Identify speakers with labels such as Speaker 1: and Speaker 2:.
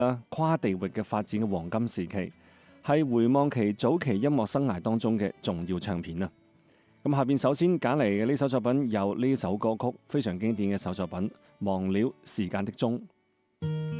Speaker 1: 跨地域嘅發展嘅黃金時期，係回望其早期音樂生涯當中嘅重要唱片啊！咁下邊首先揀嚟嘅呢首作品有呢首歌曲非常經典嘅首作品《忘了時間的鐘》。